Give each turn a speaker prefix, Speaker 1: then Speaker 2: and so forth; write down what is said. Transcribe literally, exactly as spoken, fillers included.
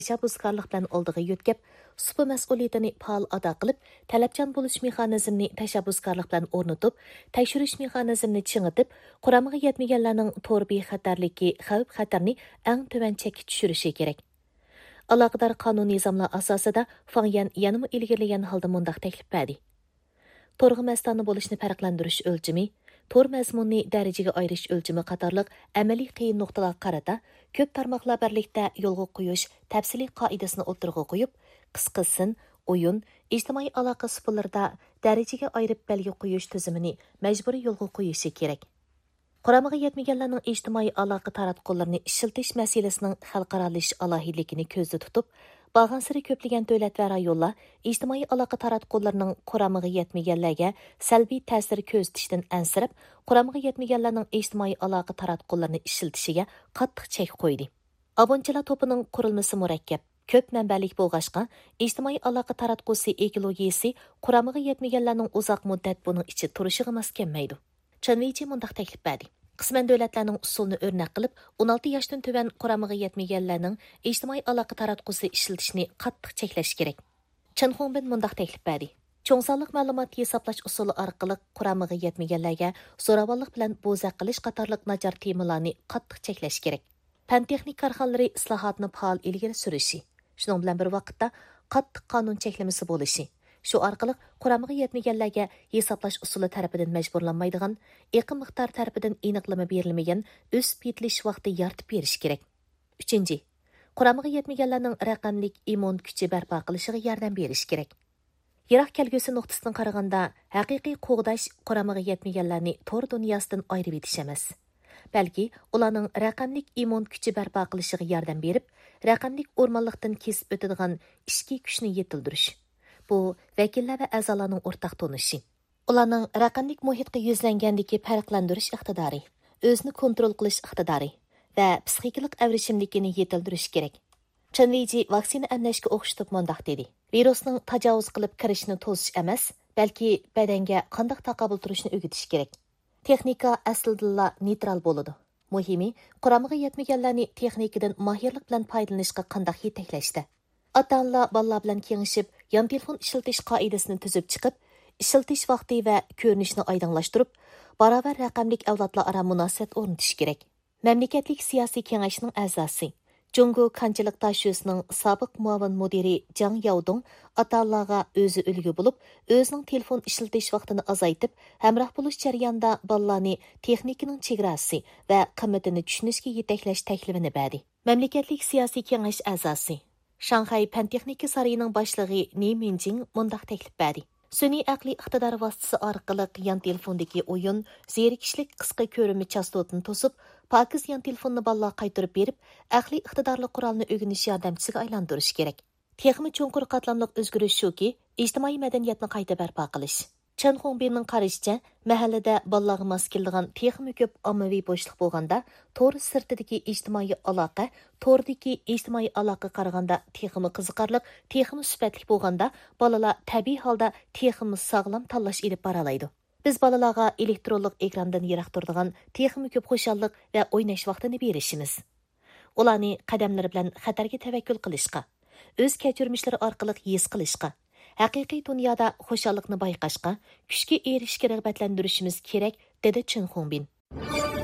Speaker 1: tashabbuskorlik bilan oldiga yo'tkab, supa mas'uliyatini faol ado qilib, talabchan bo'lish mexanizmini tashabbuskorlik bilan o'rnatib, tekshirish mexanizmini chingitib, quramiga yetmaganlarning to'r bexatarligi, xavf-xatarni eng tuvan chekka tushirishi kerak. Aloqador qonun nizomlar asosida Fangyan yanımı ilgirlagan holda mundaq taklif berdi. To'rg'i mastona bo'lishni farqlantirish o'lchimi, to'r mazmunni darajaga ayirish o'lchimi qatorliq amaliy qiyin nuqtalarga qarata ko'p tarmoqlar birlikda yo'lga qo'yish tafsiliy qoidasini o'tirg'a qo'yib, qisqasin, o'yin, ijtimoiy aloqa supalarida darajaga ayirib belgi qo'yish tizimini majburiy yo'lga qo'yishi kerak. Quramiga yetmaganlarning ijtimoiy aloqa taratqullarini ishiltish masalasining xalqaralash alohidligini ko'zda tutib, Bağansırı köpləgən dövlət və rayonlar ijtimoiy aloqa taratqullarining quramiga yetmaganlarga salbiy ta'sir ko'rsatishdan ansirab, quramiga yetmaganlarning ijtimoiy aloqa taratqullarini ishiltishiga qattiq chek qo'ydi. Abonchilar to'pining qurilmasi murakkab, ko'p manbalik bo'lg'ashqa, ijtimoiy aloqa taratqusi ekologiyasi quramiga yetmaganlarning uzoq muddat buning ichi turishiga mos kelmaydi. Chanviji mundaq taklif berdi. Qisman davlatlarning usulini o'rnak qilib, o'n olti yoshdan tuvan quramiga yetmaganlarning ijtimoiy aloqa taratqusi ishlatishni qattiq cheklash kerak. Chen Hongbin mundaq taklif berdi. Cho'ng sonliq ma'lumot hisoblash usuli orqali quramiga yetmaganlarga zo'ravonlik bilan bo'zaq qilish qatorliq najor temalarni qattiq cheklash kerak. Fan texnik korxonalari islohotni faol ilgari surishi, shuning bilan bir vaqtda qattiq qonun cheklamasi bo'lishi. Shu orqali quramiga yetmaganlarga hisoblash usuli tarafidan majburlanmaydigan, eqim miqdor tarafidan aniqlama berilmagan o'sib yetilish vaqti yaratib berish kerak. uchinchi. Quramiga yetmaganlarning raqamlik immun kuchi barpo qilishiga yordam berish kerak. Yiroq kelgusi nuqtasidan qaraganda, haqiqiy qo'g'dash quramiga yetmaganlarni to'r dunyosidan ayirib etish emas. Balki ularning raqamlik immun kuchi barpo qilishiga yordam berib, raqamlik o'rmonlikdan kesib o'tadigan ishki kuchni yetildirish. Bu vakillar va a'zolarning o'rtaq tonishi. Ularning raqamlik muhitga yuzlangandagi farqlantirish iqtidori, o'zini kontrol qilish iqtidori va psixikalik avrishimlikini yetildirish kerak. Chanviji vaksina emlashga o'xshatib mundaq dedi. Virusning tajovuz qilib kirishini to'sish emas, balki badanga qanday taqobil turishni o'rgatish kerak. Texnika aslida neytral bo'ladi. Muhimi, quramiga yetmaganlarni texnikadan mahirlik bilan foydalanishga qanday yetaklashdi. Ota-onalar bolalar bilan kengashib, yon telefon ishlatish qoidasini tuzib chiqib, ishlatish vaqti va ko'rinishni oydinlashtirib, barobar raqamlik avlodlar aro munosabat o'rnatish kerak. Mamlakatlik siyosiy kengashning a'zosi, Jungo Kanchilik Tashyusining sobiq muavin mudiri Jang Yaodong ota-onalarga o'zi ulgu bo'lib, o'zining telefon ishlatish vaqtini azaytib, hamroh bo'lish jarayonida bolalarni texnikaning chegarasi va qimmatini tushunishga yetaklash taklifini berdi. Mamlakatlik siyosiy kengash a'zosi Shanghai Pan texnika sarayining boshlig'i Ni Minjing mundaq taklif berdi. Sun'iy aqliy iqtidor vositasi orqali yon telefondagi o'yin, zerikishlik qisqa ko'rimi chastotini to'sib, pokiz yon telefonni bolalarga qaytarib berib, aqliy iqtidorli qurolni o'rganish yordamchisiga aylantirish kerak. Texmi cho'nqur qatlamliq o'zgarish shuki, ijtimoiy madaniyatni qayta barpo qilish. Chen Hongbinning qarashicha, mahallada bolalarga mos keladigan texmi ko'p ommaviy bo'shliq bo'lganda, to'r sirtidagi ijtimoiy aloqa, to'rdagi ijtimoiy aloqa qaraganda texmi qiziqarliq, texmi sifatli bo'lganda, bolalar tabiiy holda texmi sog'lom tanlash ilib boralaydi. Biz bolalarga elektronlik ekrandan yiroq turadigan texmi ko'p xushallik va o'ynash vaqtini berishimiz. Ularni qadamlari bilan xatarga tavakkul qilishga, o'z kechirmishlari orqali his qilishga, haqiqiy dunyoda xushallikni bayqashga, kuchga erishishga rag'batlantirishimiz kerak, dedi Chen Hongbin.